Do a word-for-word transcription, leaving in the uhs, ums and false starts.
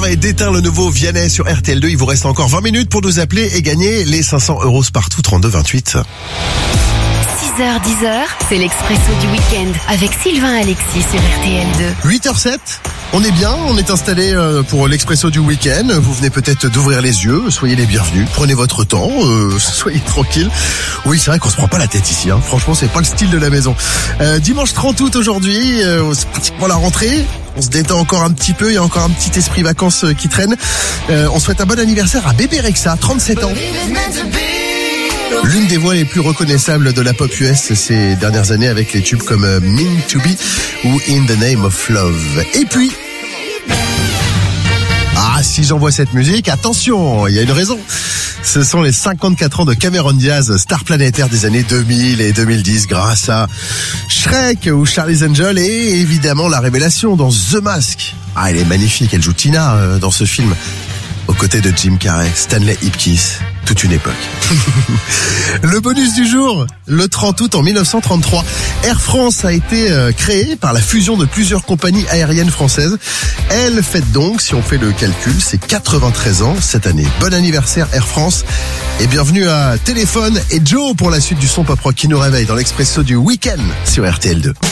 Dior et d'éteindre le nouveau Vianney sur R T L deux. Il vous reste encore vingt minutes pour nous appeler et gagner les cinq cents euros partout trente-deux vingt-huit. six heures dix heures, c'est l'Expresso du week-end avec Sylvain Alexis sur R T L deux. huit heures zéro sept, on est bien, on est installé pour l'Expresso du week-end. Vous venez peut-être d'ouvrir les yeux, soyez les bienvenus, prenez votre temps, euh, soyez tranquille. Oui, c'est vrai qu'on se prend pas la tête ici, hein. Franchement, c'est pas le style de la maison. Euh, dimanche trente août aujourd'hui, euh, c'est pratiquement la rentrée. On se détend encore un petit peu, il y a encore un petit esprit vacances qui traîne. Euh, on souhaite un bon anniversaire à Bébé Rexha, trente-sept ans. L'une des voix les plus reconnaissables de la pop U S ces dernières années avec les tubes comme Mean to Be ou In the Name of Love. Et puis... Ah, si j'envoie cette musique, attention, il y a une raison. Ce sont les cinquante-quatre ans de Cameron Diaz, star planétaire des années deux mille et deux mille dix grâce à Shrek ou Charlie's Angel et évidemment la révélation dans The Mask. Ah, elle est magnifique, elle joue Tina euh, dans ce film. Aux côtés de Jim Carrey, Stanley Ipkiss, toute une époque. Le bonus du jour, le trente août en mille neuf cent trente-trois. Air France a été euh, créée par la fusion de plusieurs compagnies aériennes françaises. Elle fête donc, si on fait le calcul, ses quatre-vingt-treize ans cette année. Bon anniversaire Air France et bienvenue à Téléphone et Joe pour la suite du son pop rock qui nous réveille dans l'Expresso du week-end sur R T L deux.